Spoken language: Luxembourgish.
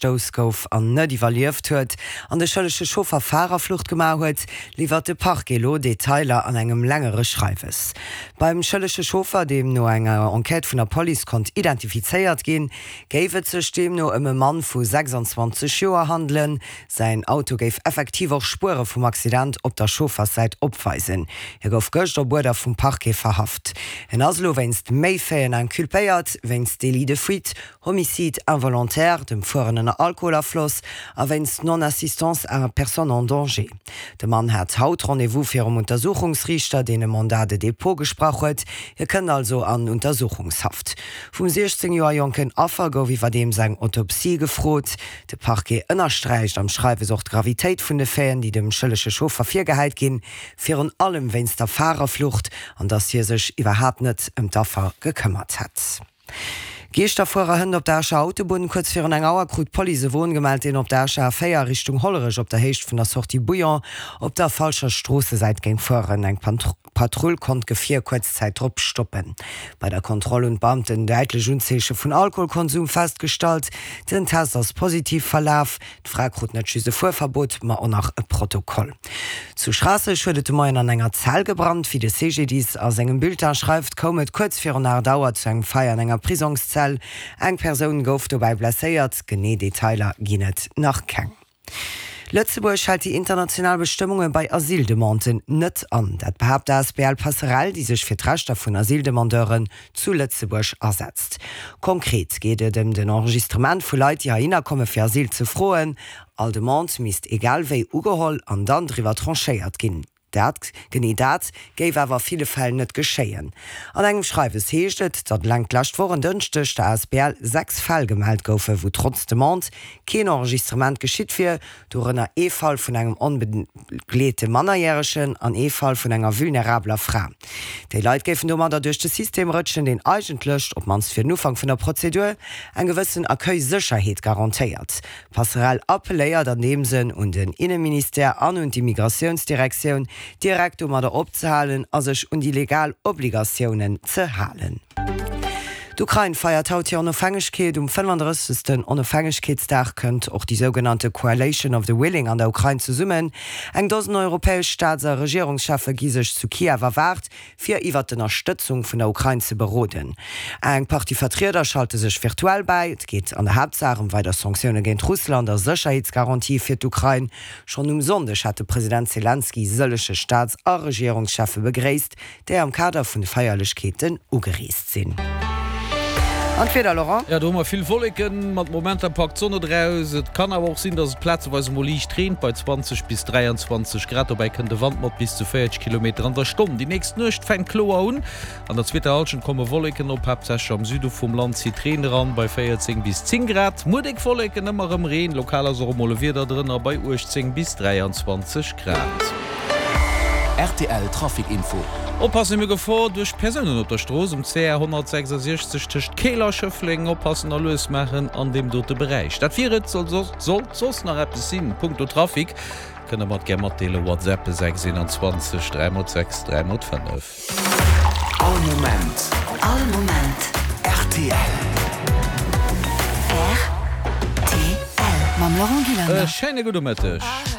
Verstoß gouf an net evaluiert huet, an de schëllesche Chauffeur Fahrerflucht gemacht huet, liefert de Parkgelo Detailer an engem längere Schreives. Beim schëllesche Chauffeur, dem no enger Enquete vun der Police kont identifizeiert gin, géifet sech dem no ëmme Mann vu 26 Joer handeln. Sein Auto géif effektiv auch Spure vum Accident op der Chaufferseit opweisen. Gouf gëcht der Burder vum Parquet verhaft. En aslo wennst méiféien en kulpéiert, wennst délit de fuite, homicide involontaire, dem fuhren Alkoholafloss, a wennst non-assistance à personne en danger. De Mann hat haut Rendevous fir Untersuchungsrichter, den Mandat de Depot gesprochen huet, kënnt also an Untersuchungshaft. Vum 16 Joer Jonken Affer gouf iwwer dem seg Autopsie gefrot. De Parquet ënnerstreicht am Schreibesucht Gravitéit vun de Fäen, die dem schëllesche Chauffeur firgehalt gin, firn allem wennst der Fahrerflucht, an dass hier sech iwwerhap net Daffer gekümmert hat. Geest der vorer hunn op derscher Autobahn kurz fir eng Auer krut Police wohngemalt den op derscher Féier Richtung Hollerech op der Hecht vun der Sortie Bouillon op der falscher Strosse seit géng voren eng Patrouille kont Gefir kurzzeit trop stoppen. Bei der Kontrolle und Beamten deitle Unzeche vun Alkoholkonsum feststalt, den Test ass positiv verlaf, d'Fragrut net schüse Fuhrverbot ma on nach e Protokoll. Zu Strasse schudete moien an enger Zahl gebrannt, wie de CGDs aus engem Bilder schreift, komet kurz fir nach Dauer zu eng Feier enger Prisonszell. Eng Person gouf dobei blesséiert, gené Detailer ginnet nach keng. Lützeburg hält die internationalen Bestimmungen bei Asyldemanten net an. Dat behauptet der SBL Passerelle, die sich für Rechte von Asildemandeuren zu Lützeburg ersetzt. Konkret geht es um den Enregistrement von Leuten, die hinkommen für Asyl zu frohen. All Demand misst egal wie ugeholt an dann drüber tranchiert gehen. Dat géif awer viele Fälle net geschéien. An engem Schreiwes heeschtet, dat lang lascht woren dënchtech der SBL 6 Fall gemeldt goufe, wo trotz Demand kein Enregistrement geschitt fir, durch ënner E-Fall vun engem onbegleete Mannerjärechen an E-Fall vun enger vulnerabler Fra. Déi Leiit géfen do mat duerch de System rëtschen den eigentlecht, op mans fir Nufang vun der Prozedur eng gewëssen Accueil-Sicherheet garantéiert. Passerelle appelléiert danebensinn und den Innenminister an und die Migrationsdirektion direkt der opzahlen as sech und die legal Obligationen ze halen. D'Ukraine feiert haut ja Onofhängigkeit 35. Onofhängigkeitsdag könnt auch die sogenannte Coalition of the Willing an der Ukraine zu summen. Eng dozen europäisch Staats- und Regierungscheffe gi sech zu Kiew erwart, fir iwwer den Unterstützung vun der Ukraine zu beroden. Eng Party Vertreter schalte sech virtuell bei. Et geht an der Hauptsache bei der Sanktionen gegen Russland der Sicherheitsgarantie fir d'Ukraine. Schon Sonntag hatte Präsident Zelensky sëllesche Staats- und Regierungscheffe begräst, der am Kader vun de Feierlichkeiten ugereest sinn. Entweder Laurent? Ja, du hast viel Wolken, mit Momenten packt Sonne draus. Es kann aber auch sein, dass es plätzeweise mal leicht tränt bei 20 bis 23 Grad. Dabei kann die Wand mit bis zu 40 Kilometer an der Stunde. Die nächste Nacht fängt klar an. An der zweiten Halbzeit kommen Wolken auf, hauptsächlich am Süden vom Land zieht Tränen ran bei 14 bis 10 Grad. Mutig Wolken immer im Regen, lokal also mal wieder drin, bei 10 bis 23 Grad. RTL Trafikinfo. Oppassen mir gefahr durch Personen auf der Straße CR 166 Tisch Kehlerschöffling oppassen alles machen an dem dort Bereich. Das wird soll nach etwas sein. Punkto Trafik können wir gerne mal WhatsApp 627 306 305. All Moment. RTL. RTL. Mam Laurent Guillaume. Schöne gute Mittag.